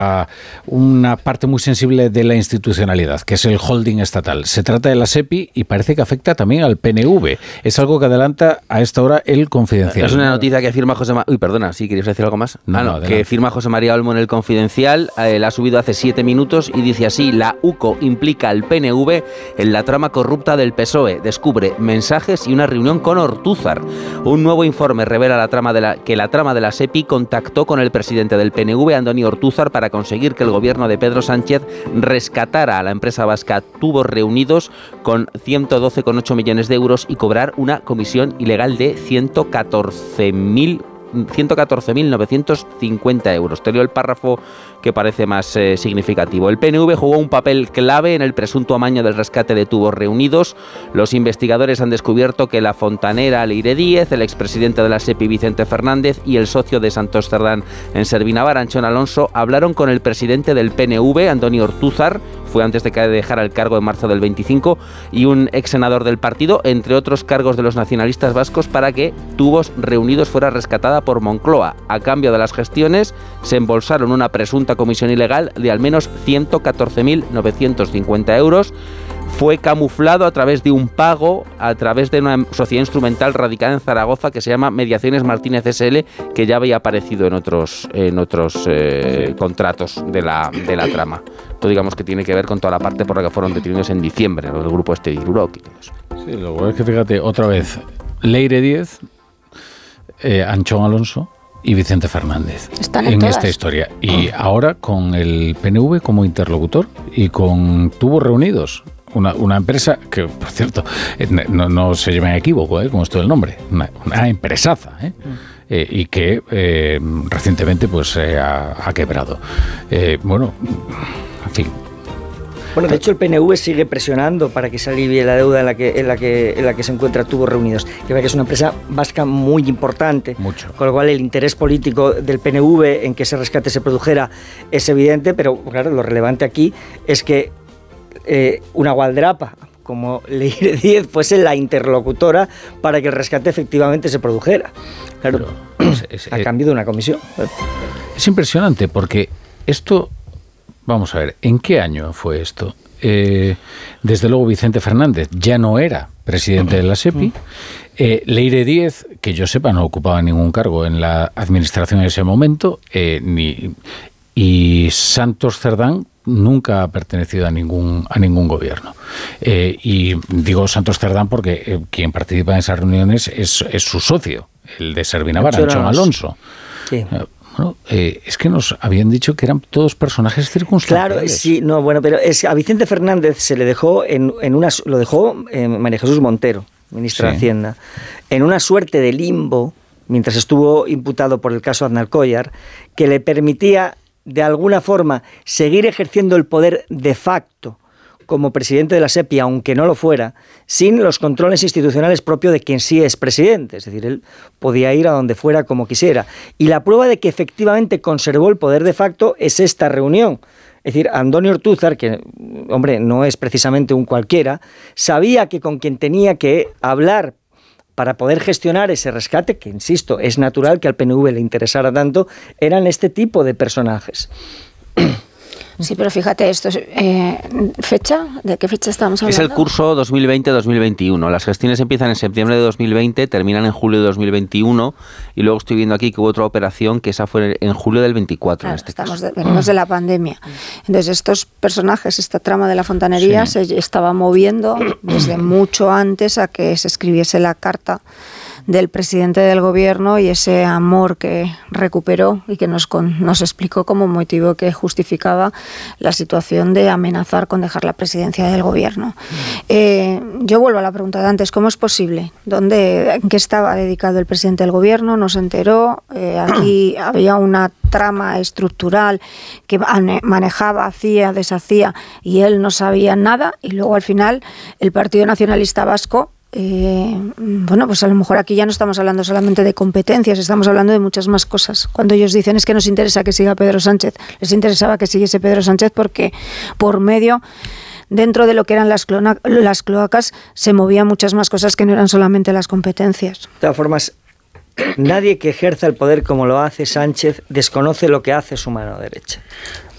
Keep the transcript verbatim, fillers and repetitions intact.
a una parte muy sensible de la institucionalidad, que es el holding estatal. Se trata de la SEPI y parece que afecta también al P N V. Es algo que adelanta a esta hora el Confidencial. Es una noticia que firma José María... Uy, perdona, ¿sí querías decir algo más? No, ah, no, no que firma José María Olmo en el Confidencial, eh, la ha subido hace siete minutos y dice así: la U C O implica al P N V en la trama corrupta del P S O E. Descubre mensajes y una reunión con Ortúzar. Un nuevo informe revela la trama de la, que la trama de la SEPI contactó con el presidente del P N V, Andoni Ortúzar, para conseguir que el gobierno de Pedro Sánchez rescatara a la empresa vasca Tubos Reunidos con ciento doce coma ocho millones de euros y cobrar una comisión ilegal de ciento catorce mil novecientos cincuenta euros. Te leo el párrafo que parece más eh, significativo. El P N V jugó un papel clave en el presunto amaño del rescate de Tubos Reunidos. Los investigadores han descubierto que la fontanera Leire Díez, el expresidente de la SEPI Vicente Fernández y el socio de Santos Cerdán en Servinavar, Anchón Alonso, hablaron con el presidente del P N V, Andoni Ortúzar, fue antes de que dejara el cargo en marzo del veinticinco, y un ex senador del partido, entre otros cargos de los nacionalistas vascos, para que Tubos Reunidos fuera rescatada por Moncloa. A cambio de las gestiones, se embolsaron una presunta comisión ilegal de al menos ciento catorce mil novecientos cincuenta euros. Fue camuflado a través de un pago, a través de una sociedad instrumental radicada en Zaragoza que se llama Mediaciones Martínez S L, que ya había aparecido en otros, en otros eh, contratos de la, de la trama. Esto, digamos, que tiene que ver con toda la parte por la que fueron detenidos en diciembre, los del grupo este de Iruroc y todo eso. Sí, lo bueno es que, fíjate, otra vez, Leire Díez, eh, Anchón Alonso y Vicente Fernández Están en, en todas. esta historia. Y ahora con el P N V como interlocutor y con Tubos Reunidos. Una, una empresa que, por cierto, no, no se lleven a equívoco, ¿eh? Como esto del nombre, una, una empresaza, ¿eh? Eh, y que eh, recientemente pues eh, ha, ha quebrado. Eh, bueno, en fin. Bueno, de hecho el P N V sigue presionando para que se alivie la deuda en la que, en la que, en la que se encuentra Tubos Reunidos. Que es una empresa vasca muy importante, Mucho. Con lo cual el interés político del P N V en que ese rescate se produjera es evidente, pero claro, lo relevante aquí es que eh, una gualdrapa como Leire Díez fuese la interlocutora para que el rescate efectivamente se produjera. Claro, pero es, es, a cambio de una comisión. Es impresionante porque esto, vamos a ver, ¿en qué año fue esto? Eh, desde luego Vicente Fernández ya no era presidente de la SEPI. Eh, Leire Díez, que yo sepa, no ocupaba ningún cargo en la administración en ese momento, eh, ni, y Santos Cerdán nunca ha pertenecido a ningún a ningún gobierno. Eh, y digo Santos Cerdán porque eh, quien participa en esas reuniones es, es su socio, el de Servinavar, Anchón Alonso. Sí. Eh, Bueno, eh, es que nos habían dicho que eran todos personajes circunstanciales. Claro, sí, no, bueno, pero es, a Vicente Fernández se le dejó en, en una, lo dejó eh, María Jesús Montero, ministra sí. de Hacienda, en una suerte de limbo mientras estuvo imputado por el caso Aznalcóllar, que le permitía de alguna forma seguir ejerciendo el poder de facto como presidente de la SEPI, aunque no lo fuera, sin los controles institucionales propios de quien sí es presidente. Es decir, él podía ir a donde fuera como quisiera. Y la prueba de que efectivamente conservó el poder de facto es esta reunión. Es decir, Andoni Ortúzar, que, hombre, no es precisamente un cualquiera, sabía que con quien tenía que hablar para poder gestionar ese rescate, que insisto, es natural que al P N V le interesara tanto, eran este tipo de personajes. Sí, pero fíjate, esto es, eh, ¿fecha? ¿De qué fecha estamos hablando? Es el curso dos mil veinte dos mil veintiuno. Las gestiones empiezan en septiembre de dos mil veinte, terminan en julio de dos mil veintiuno, y luego estoy viendo aquí que hubo otra operación que esa fue en julio del veinticuatro. Claro, en este estamos caso. De, venimos de la pandemia. Entonces, estos personajes, esta trama de la fontanería sí. se estaba moviendo desde mucho antes a que se escribiese la carta del presidente del gobierno y ese amor que recuperó y que nos, con, nos explicó como motivo que justificaba la situación de amenazar con dejar la presidencia del gobierno. Eh, yo vuelvo a la pregunta de antes, ¿cómo es posible? ¿Dónde, en qué estaba dedicado el presidente del gobierno? ¿No se enteró? Eh, aquí había una trama estructural que manejaba, hacía, deshacía y él no sabía nada, y luego al final el Partido Nacionalista Vasco, Eh, bueno, pues a lo mejor aquí ya no estamos hablando solamente de competencias, estamos hablando de muchas más cosas. Cuando ellos dicen es que nos interesa que siga Pedro Sánchez, les interesaba que siguiese Pedro Sánchez porque por medio, dentro de lo que eran las, clona, las cloacas, se movían muchas más cosas que no eran solamente las competencias. De todas formas, nadie que ejerza el poder como lo hace Sánchez desconoce lo que hace su mano derecha.